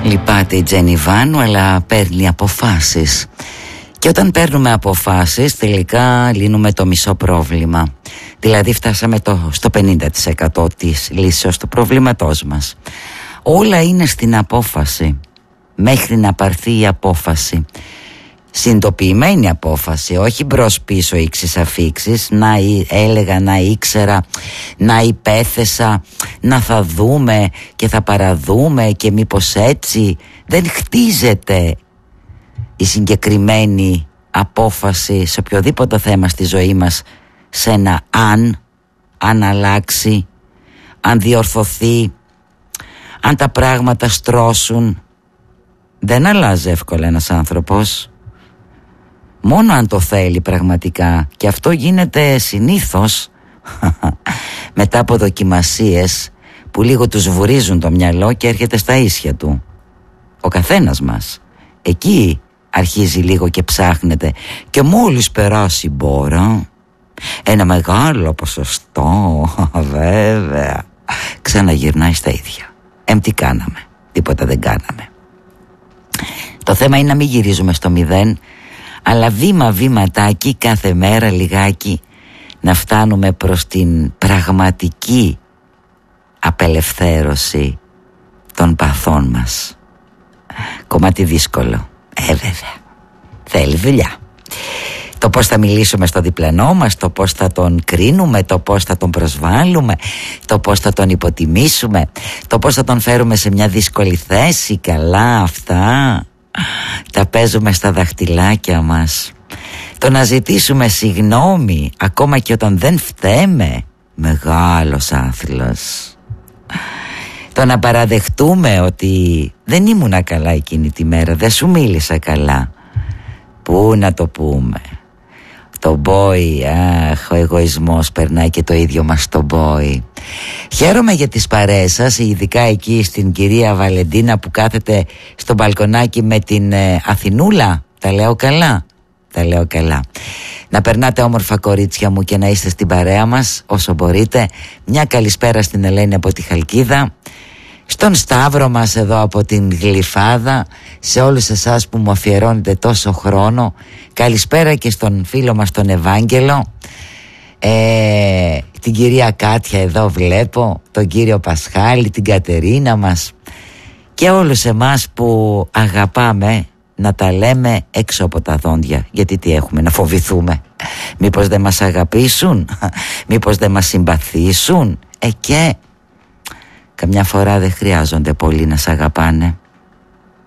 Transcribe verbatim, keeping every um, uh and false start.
Λυπάται η Τζένι Βάνου, αλλά παίρνει αποφάσεις. Και όταν παίρνουμε αποφάσεις, τελικά λύνουμε το μισό πρόβλημα. Δηλαδή φτάσαμε το, στο πενήντα τοις εκατό της λύσεως του προβλήματός μας. Όλα είναι στην απόφαση, μέχρι να πάρθει η απόφαση. Συνειδητοποιημένη απόφαση, όχι μπρος πίσω ήξεις αφήξεις. Να έλεγα, να ήξερα, να υπέθεσα, να θα δούμε και θα παραδούμε και μήπως έτσι. Δεν χτίζεται η συγκεκριμένη απόφαση σε οποιοδήποτε θέμα στη ζωή μας σε ένα αν, αν αλλάξει, αν διορθωθεί, αν τα πράγματα στρώσουν. Δεν αλλάζει εύκολα ένας άνθρωπος, μόνο αν το θέλει πραγματικά. Και αυτό γίνεται συνήθως μετά από δοκιμασίες που λίγο τους βουρίζουν το μυαλό και έρχεται στα ίσια του. Ο καθένας μας εκεί αρχίζει λίγο και ψάχνεται, και μόλις περάσει μπορώ, ένα μεγάλο ποσοστό βέβαια ξαναγυρνάει στα ίδια. Εμ, τι κάναμε? Τίποτα δεν κάναμε. Το θέμα είναι να μην γυρίζουμε στο μηδέν, αλλά βήμα βήματάκι, κάθε μέρα λιγάκι, να φτάνουμε προς την πραγματική απελευθέρωση των παθών μας. Κομμάτι δύσκολο, ε βέβαια, θέλει δουλειά. Το πώς θα μιλήσουμε στο διπλανό μας, το πώς θα τον κρίνουμε, το πώς θα τον προσβάλλουμε, το πώς θα τον υποτιμήσουμε, το πώς θα τον φέρουμε σε μια δύσκολη θέση. Καλά, αυτά τα παίζουμε στα δαχτυλάκια μας. Το να ζητήσουμε συγγνώμη ακόμα και όταν δεν φταίμε, μεγάλος άθλος. Το να παραδεχτούμε ότι δεν ήμουνα καλά εκείνη τη μέρα, δεν σου μίλησα καλά. Πού να το πούμε? Το μπόι, αχ, ο εγωισμός περνάει και το ίδιο μας το μπόι. Χαίρομαι για τις παρέες σας, ειδικά εκεί στην κυρία Βαλεντίνα που κάθεται στο μπαλκονάκι με την ε, Αθηνούλα. Τα λέω καλά? Τα λέω καλά. Να περνάτε όμορφα, κορίτσια μου, και να είστε στην παρέα μας όσο μπορείτε. Μια καλησπέρα στην Ελένη από τη Χαλκίδα, στον Σταύρο μας εδώ από την Γλυφάδα, σε όλους εσάς που μου αφιερώνετε τόσο χρόνο. Καλησπέρα και στον φίλο μας τον Ευάγγελο, ε, την κυρία Κάτια εδώ βλέπω, τον κύριο Πασχάλη, την Κατερίνα μας και όλους εμάς που αγαπάμε να τα λέμε έξω από τα δόντια. Γιατί τι έχουμε, να φοβηθούμε? Μήπως δεν μας αγαπήσουν? Μήπως δεν μας συμπαθήσουν? Ε και καμιά φορά δεν χρειάζονται πολύ να σ' αγαπάνε.